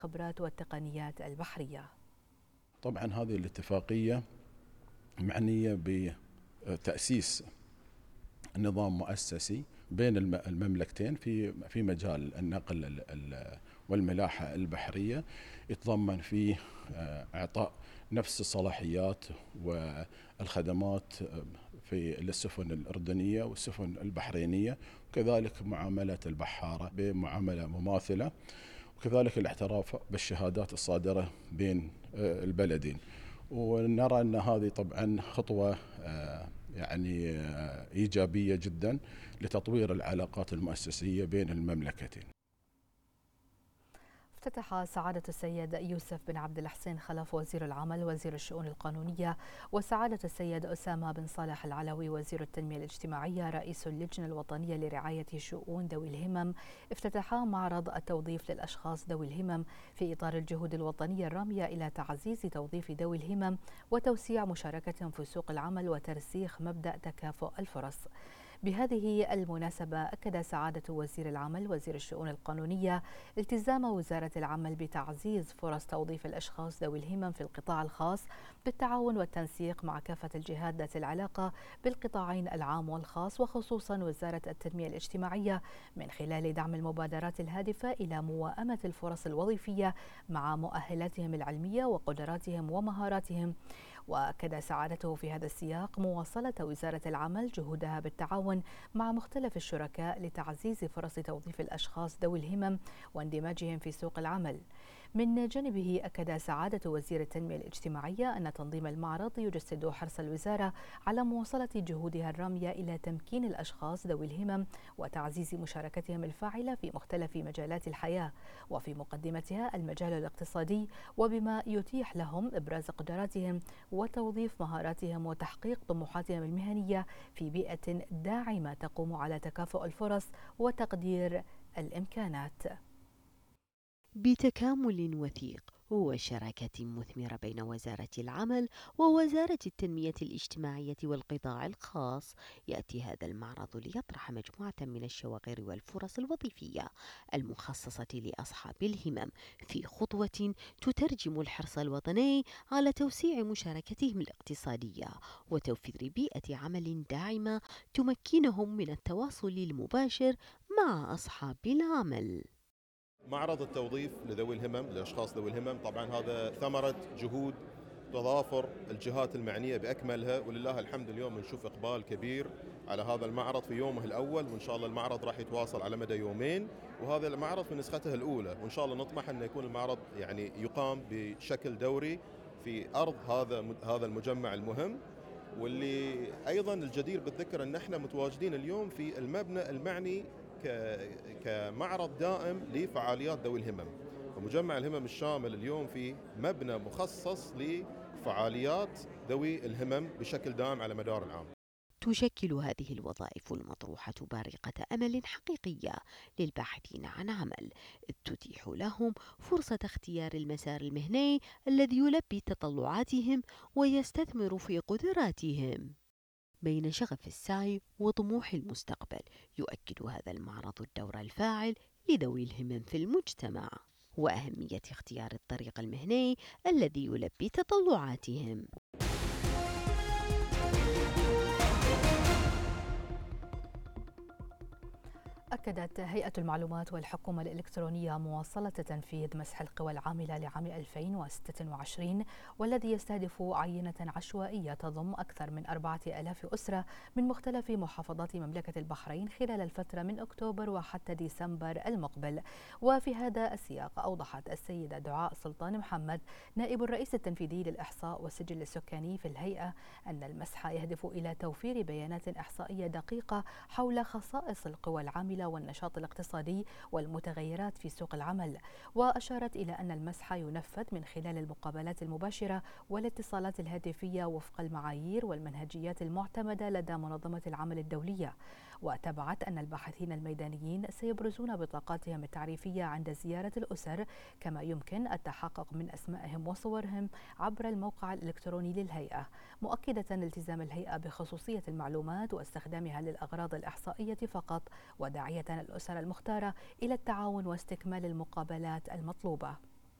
الخبرات والتقنيات البحرية. طبعا هذه الاتفاقية معنية بتأسيس نظام مؤسسي بين المملكتين في مجال النقل والملاحة البحرية، يتضمن فيه إعطاء نفس الصلاحيات والخدمات للسفن الأردنية والسفن البحرينية، وكذلك معاملة البحارة بمعاملة مماثلة، وكذلك الاعتراف بالشهادات الصادرة بين البلدين. ونرى أن هذه طبعا خطوة إيجابية جدا لتطوير العلاقات المؤسسية بين المملكتين. افتتح سعادة السيد يوسف بن عبد الحسين خلف وزير العمل وزير الشؤون القانونية، وسعادة السيد أسامة بن صالح العلوي وزير التنمية الاجتماعية رئيس اللجنة الوطنية لرعاية شؤون ذوي الهمم، افتتحا معرض التوظيف للأشخاص ذوي الهمم في إطار الجهود الوطنية الرامية إلى تعزيز توظيف ذوي الهمم وتوسيع مشاركتهم في سوق العمل وترسيخ مبدأ تكافؤ الفرص. بهذه المناسبة أكد سعادة وزير العمل وزير الشؤون القانونية التزام وزارة العمل بتعزيز فرص توظيف الأشخاص ذوي الهمم في القطاع الخاص بالتعاون والتنسيق مع كافة الجهات ذات العلاقة بالقطاعين العام والخاص، وخصوصا وزارة التنمية الاجتماعية من خلال دعم المبادرات الهادفة إلى موائمة الفرص الوظيفية مع مؤهلاتهم العلمية وقدراتهم ومهاراتهم. وأكد سعادته في هذا السياق مواصلة وزارة العمل جهودها بالتعاون مع مختلف الشركاء لتعزيز فرص توظيف الأشخاص ذوي الهمم واندماجهم في سوق العمل. من جانبه أكد سعادة وزير التنمية الاجتماعية أن تنظيم المعرض يجسد حرص الوزارة على مواصلة جهودها الرامية إلى تمكين الأشخاص ذوي الهمم وتعزيز مشاركتهم الفاعلة في مختلف مجالات الحياة، وفي مقدمتها المجال الاقتصادي، وبما يتيح لهم إبراز قدراتهم وتوظيف مهاراتهم وتحقيق طموحاتهم المهنية في بيئة داعمة تقوم على تكافؤ الفرص وتقدير الإمكانات. بتكامل وثيق وشراكة مثمرة بين وزارة العمل ووزارة التنمية الاجتماعية والقطاع الخاص، يأتي هذا المعرض ليطرح مجموعة من الشواغر والفرص الوظيفية المخصصة لأصحاب الهمم في خطوة تترجم الحرص الوطني على توسيع مشاركتهم الاقتصادية وتوفير بيئة عمل داعمة تمكنهم من التواصل المباشر مع أصحاب العمل. معرض التوظيف لذوي الهمم للأشخاص ذوي الهمم طبعا هذا ثمرة جهود تضافر الجهات المعنية بأكملها، ولله الحمد اليوم نشوف إقبال كبير على هذا المعرض في يومه الأول، وإن شاء الله المعرض راح يتواصل على مدى يومين، وهذا المعرض في نسخته الأولى، وإن شاء الله نطمح أن يكون المعرض يقام بشكل دوري في أرض هذا المجمع المهم. واللي أيضا الجدير بالذكر أن احنا متواجدين اليوم في المبنى المعني كمعرض دائم لفعاليات ذوي الهمم، ومجمع الهمم الشامل اليوم في مبنى مخصص لفعاليات ذوي الهمم بشكل دائم على مدار العام. تشكل هذه الوظائف المطروحة بارقة أمل حقيقية للباحثين عن عمل، إذ تتيح لهم فرصة اختيار المسار المهني الذي يلبي تطلعاتهم ويستثمر في قدراتهم. بين شغف السعي وطموح المستقبل، يؤكد هذا المعرض الدور الفاعل لذوي الهمم في المجتمع وأهمية اختيار الطريق المهني الذي يلبي تطلعاتهم. أكدت هيئة المعلومات والحكومة الإلكترونية مواصلة تنفيذ مسح القوى العاملة لعام 2026، والذي يستهدف عينة عشوائية تضم أكثر من 4000 أسرة من مختلف محافظات مملكة البحرين خلال الفترة من أكتوبر وحتى ديسمبر المقبل. وفي هذا السياق أوضحت السيدة دعاء سلطان محمد نائب الرئيس التنفيذي للإحصاء والسجل السكاني في الهيئة أن المسح يهدف إلى توفير بيانات إحصائية دقيقة حول خصائص القوى العاملة والنشاط الاقتصادي والمتغيرات في سوق العمل. وأشارت إلى أن المسح ينفذ من خلال المقابلات المباشرة والاتصالات الهاتفية وفق المعايير والمنهجيات المعتمدة لدى منظمة العمل الدولية. وتبعت أن الباحثين الميدانيين سيبرزون بطاقاتهم التعريفية عند زيارة الأسر، كما يمكن التحقق من أسمائهم وصورهم عبر الموقع الإلكتروني للهيئة، مؤكدة التزام الهيئة بخصوصية المعلومات واستخدامها للأغراض الإحصائية فقط، وداعية الأسر المختارة إلى التعاون واستكمال المقابلات المطلوبة.